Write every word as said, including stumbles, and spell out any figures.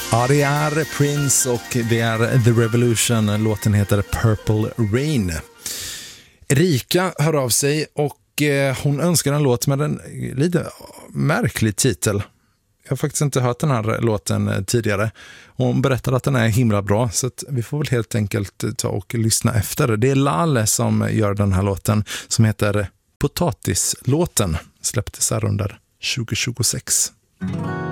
Ja, det är Prince och det är The Revolution. Låten heter Purple Rain. Erika hör av sig och eh, hon önskar en låt med en lite märklig titel. Jag har faktiskt inte hört den här låten tidigare. Hon berättar att den är himla bra, så att vi får väl helt enkelt ta och lyssna efter. Det är Lalle som gör den här låten som heter Potatislåten. Släpptes här under tjugo tjugosex.